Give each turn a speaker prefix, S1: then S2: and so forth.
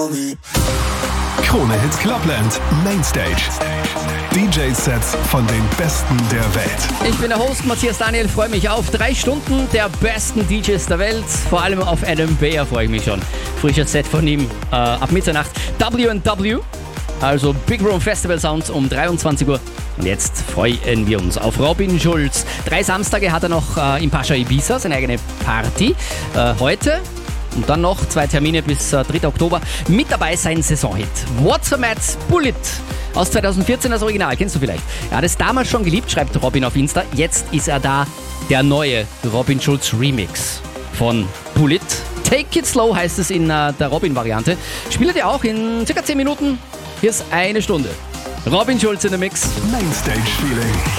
S1: Krone Hits Clubland Mainstage. DJ-Sets von den Besten der Welt.
S2: Ich bin der Host Matthias Daniel, freue mich auf 3 Stunden der besten DJs der Welt. Vor allem auf Adam Beyer freue ich mich schon. Frischer Set von ihm ab Mitternacht. W&W, also Big Room Festival Sounds um 23 Uhr. Und jetzt freuen wir uns auf Robin Schulz. 3 Samstage hat er noch in Pascha Ibiza, seine eigene Party. Heute und dann noch 2 Termine bis 3. Oktober. Mit dabei sein Saisonhit. What's a Mat's Bullet aus 2014, das Original, kennst du vielleicht. Er hat es damals schon geliebt, schreibt Robin auf Insta. Jetzt ist er da, der neue Robin Schulz Remix von Bullet. Take It Slow heißt es in der Robin-Variante. Spielt er auch in ca. 10 Minuten. Hier ist 1 Stunde. Robin Schulz in der Mix.
S1: Mainstage Feeling.